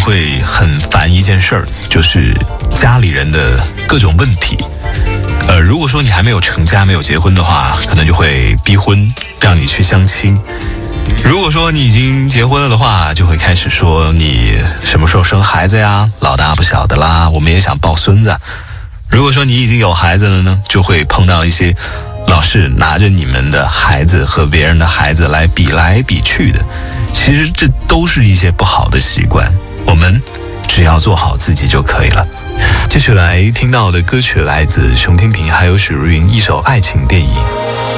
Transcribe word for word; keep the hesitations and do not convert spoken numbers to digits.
会很烦一件事儿，就是家里人的各种问题。呃，如果说你还没有成家没有结婚的话，可能就会逼婚让你去相亲。如果说你已经结婚了的话，就会开始说你什么时候生孩子呀，老大不小的啦，我们也想抱孙子。如果说你已经有孩子了呢，就会碰到一些老是拿着你们的孩子和别人的孩子来比来比去的。其实这都是一些不好的习惯，我们只要做好自己就可以了。接下来听到的歌曲来自熊天平还有许茹芸一首爱情电影。